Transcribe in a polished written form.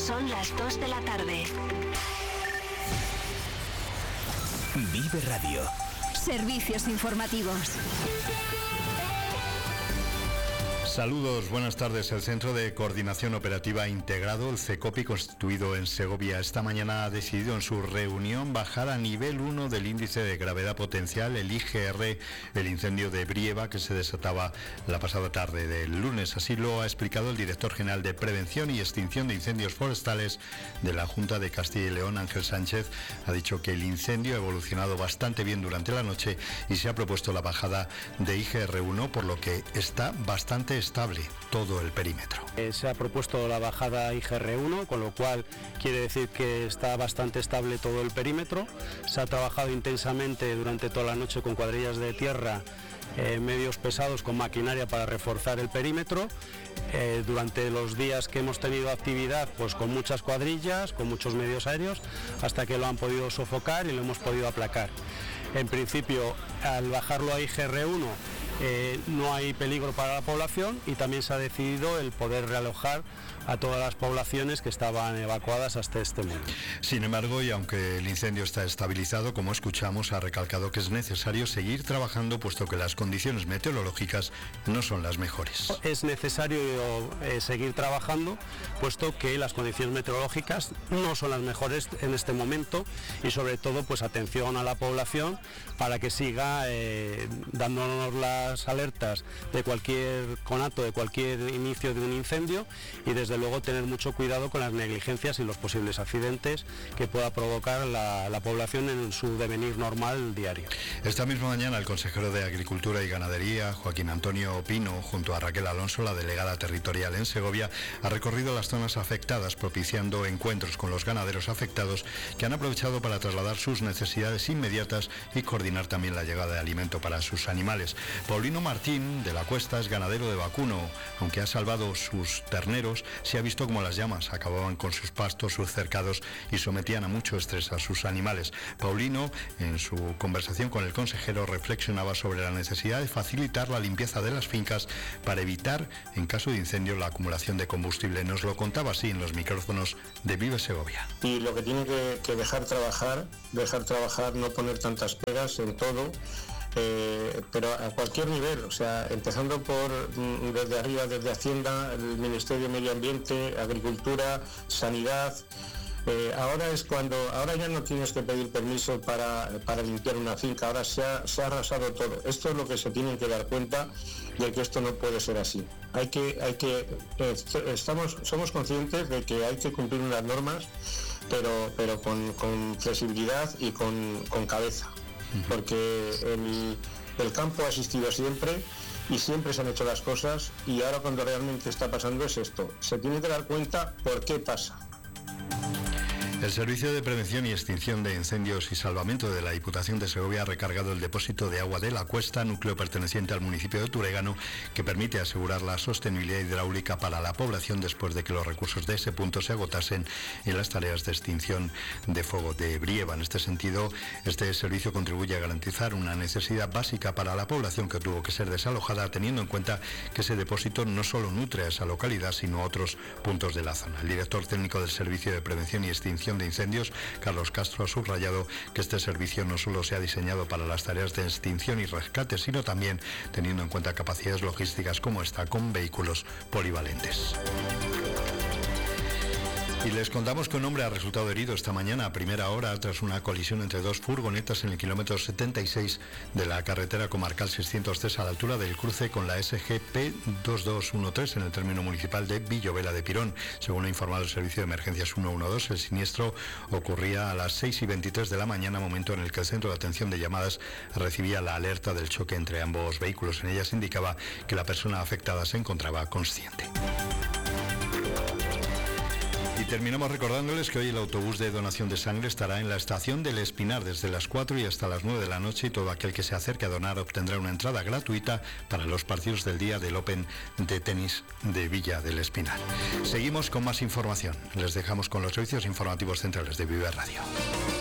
Son las 2 de la tarde. Vive Radio. Servicios informativos. Saludos, buenas tardes. El Centro de Coordinación Operativa Integrado, el CECOPI, constituido en Segovia, esta mañana ha decidido en su reunión bajar a nivel 1 del índice de gravedad potencial, el IGR, el incendio de Brieva que se desataba la pasada tarde del lunes. Así lo ha explicado el director general de Prevención y Extinción de Incendios Forestales de la Junta de Castilla y León, Ángel Sánchez. Ha dicho que el incendio ha evolucionado bastante bien durante la noche y se ha propuesto la bajada de IGR1, por lo que está bastante estable todo el perímetro. Se ha propuesto la bajada IGR1, con lo cual quiere decir que está bastante estable todo el perímetro. Se ha trabajado intensamente durante toda la noche con cuadrillas de tierra, medios pesados, con maquinaria para reforzar el perímetro. Durante los días que hemos tenido actividad, pues con muchas cuadrillas, con muchos medios aéreos, hasta que lo han podido sofocar y lo hemos podido aplacar. En principio, al bajarlo a IGR1, no hay peligro para la población, y también se ha decidido el poder realojar a todas las poblaciones que estaban evacuadas hasta este momento. Sin embargo, y aunque el incendio está estabilizado, como escuchamos, ha recalcado que es necesario seguir trabajando, puesto que las condiciones meteorológicas no son las mejores. Es necesario seguir trabajando, puesto que las condiciones meteorológicas no son las mejores en este momento, y sobre todo, pues atención a la población para que siga dándonos las alertas de cualquier conato, de cualquier inicio de un incendio, y desde luego tener mucho cuidado con las negligencias y los posibles accidentes que pueda provocar la población en su devenir normal diario. Esta misma mañana el consejero de Agricultura y Ganadería, Joaquín Antonio Pino, junto a Raquel Alonso, la delegada territorial en Segovia, ha recorrido las zonas afectadas, propiciando encuentros con los ganaderos afectados, que han aprovechado para trasladar sus necesidades inmediatas y coordinar también la llegada de alimento para sus animales. Paulino Martín, de la Cuesta, es ganadero de vacuno. Aunque ha salvado sus terneros, se ha visto como las llamas acababan con sus pastos, sus cercados, y sometían a mucho estrés a sus animales. Paulino, en su conversación con el consejero, reflexionaba sobre la necesidad de facilitar la limpieza de las fincas para evitar, en caso de incendio, la acumulación de combustible. Nos lo contaba así en los micrófonos de Vive Segovia. Y lo que tiene que dejar trabajar, no poner tantas pegas en todo, pero a cualquier nivel, o sea, empezando por desde arriba, desde Hacienda, el Ministerio de Medio Ambiente, Agricultura, Sanidad. Ahora ya no tienes que pedir permiso para limpiar una finca, ahora se ha arrasado todo. Esto es lo que se tienen que dar cuenta, de que esto no puede ser así. Somos conscientes de que hay que cumplir unas normas, pero con flexibilidad y con cabeza, porque el campo ha existido siempre y siempre se han hecho las cosas, y ahora cuando realmente está pasando es esto. Se tiene que dar cuenta por qué pasa. El Servicio de Prevención y Extinción de Incendios y Salvamento de la Diputación de Segovia ha recargado el depósito de agua de La Cuesta, núcleo perteneciente al municipio de Turegano, que permite asegurar la sostenibilidad hidráulica para la población después de que los recursos de ese punto se agotasen en las tareas de extinción de fuego de Brieva. En este sentido, este servicio contribuye a garantizar una necesidad básica para la población que tuvo que ser desalojada, teniendo en cuenta que ese depósito no solo nutre a esa localidad, sino a otros puntos de la zona. El director técnico del Servicio de Prevención y Extinción de Incendios, Carlos Castro, ha subrayado que este servicio no solo se ha diseñado para las tareas de extinción y rescate, sino también teniendo en cuenta capacidades logísticas como esta, con vehículos polivalentes. Y les contamos que un hombre ha resultado herido esta mañana a primera hora tras una colisión entre dos furgonetas en el kilómetro 76 de la carretera comarcal 603, a la altura del cruce con la SGP 2213 en el término municipal de Villovela de Pirón. Según ha informado el Servicio de Emergencias 112, el siniestro ocurría a las 6:23 de la mañana, momento en el que el Centro de Atención de Llamadas recibía la alerta del choque entre ambos vehículos. En ella se indicaba que la persona afectada se encontraba consciente. Y terminamos recordándoles que hoy el autobús de donación de sangre estará en la estación del Espinar desde las 4 y hasta las 9 de la noche, y todo aquel que se acerque a donar obtendrá una entrada gratuita para los partidos del día del Open de tenis de Villa del Espinar. Seguimos con más información. Les dejamos con los servicios informativos centrales de Vive Radio.